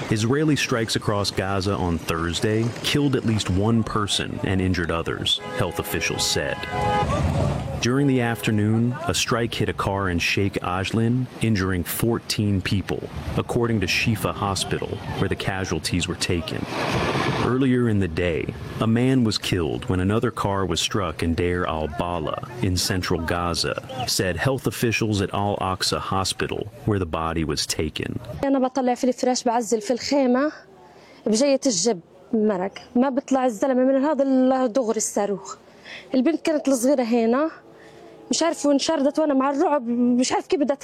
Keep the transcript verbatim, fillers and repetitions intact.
Israeli strikes across Gaza on Thursday killed at least one person and injured others, health officials said. During the afternoon, a strike hit a car in Sheikh Ajlan, injuring fourteen people, according to Shifa Hospital, where the casualties were taken. Earlier in the day, a man was killed when another car was struck in Deir al-Bala in central Gaza, said health officials at Al-Aqsa Hospital, where the body was taken. أنا بطلع في الفراش بعزل في الخيمة بجية الجب مرق ما بطلع الزلمة من هذا دغري الصاروخ. البنت كانت الصغيرة هنا مش عارف وانشردت وانا مع الرعب مش عارف كيف بدها